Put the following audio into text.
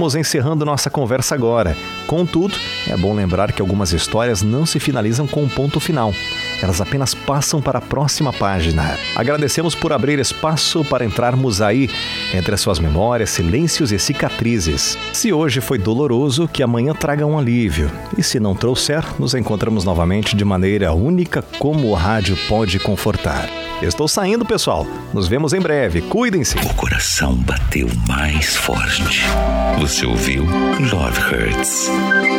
Estamos encerrando nossa conversa agora. Contudo, é bom lembrar que algumas histórias não se finalizam com um ponto final. Elas apenas passam para a próxima página. Agradecemos por abrir espaço para entrarmos aí, entre as suas memórias, silêncios e cicatrizes. Se hoje foi doloroso, que amanhã traga um alívio. E se não trouxer, nos encontramos novamente de maneira única como o rádio pode confortar. Estou saindo, pessoal. Nos vemos em breve. Cuidem-se. O coração bateu mais forte. Você ouviu Love Hurts.